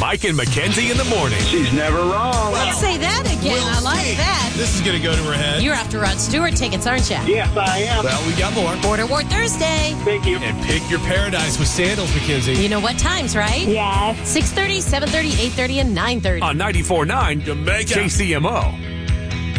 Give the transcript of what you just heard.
Mike and Mackenzie in the morning. She's never wrong. Let's say that again. I like that. This is going to go to her head. You're after Rod Stewart tickets, aren't you? Yes, I am. Well, we got more. Border War Thursday. Thank you. And pick your paradise with sandals, Mackenzie. You know what times, right? Yes. 6:30, 7:30, 8:30, and 9:30. On 94.9 Jamaica. JCMO.